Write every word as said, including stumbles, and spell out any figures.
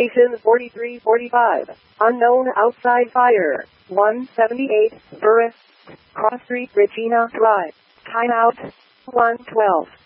Station forty-three forty-five. Unknown outside fire. one seventy-eight, Burris, Cross Street, Regina Drive. Timeout. one twelve.